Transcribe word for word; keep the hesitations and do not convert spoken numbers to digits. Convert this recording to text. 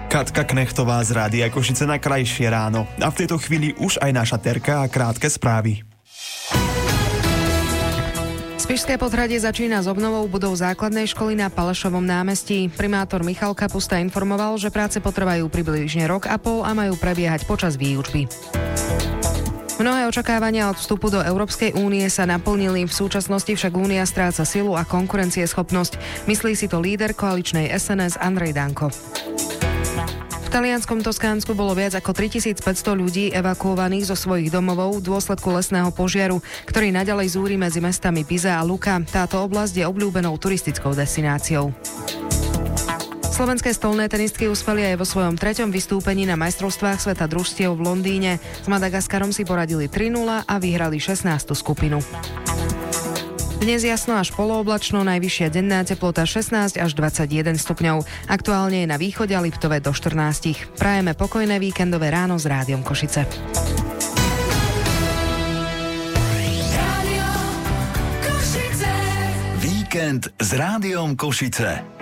Katka Knechtová z Rádia Košice na krajšie ráno. A v tejto chvíli už aj naša terka a krátke správy. Spišské Podhradie začína s obnovou budov základnej školy na Palešovom námestí. Primátor Michal Kapusta informoval, že práce potrvajú približne rok a pol a majú prebiehať počas výučby. Mnohé očakávania od vstupu do Európskej únie sa naplnili, v súčasnosti však únia stráca silu a konkurencieschopnosť. Myslí si to líder koaličnej es en es Andrej Danko. V talianskom Toskánsku bolo viac ako tritisícpäťsto ľudí evakuovaných zo svojich domovov v dôsledku lesného požiaru, ktorý naďalej zúri medzi mestami Pisa a Lucca. Táto oblasť je obľúbenou turistickou destináciou. Slovenské stolné tenistky uspeli aj vo svojom treťom vystúpení na majstrovstvách sveta družstiev v Londýne. S Madagaskarom si poradili tri nula a vyhrali šestnástu skupinu. Dnes jasno až polooblačno, najvyššia denná teplota šestnásť až dvadsaťjeden stupňov. Aktuálne je na východe a Liptove do štrnásť. Prajeme pokojné víkendové ráno s Rádiom Košice. Víkend s Rádiom Košice.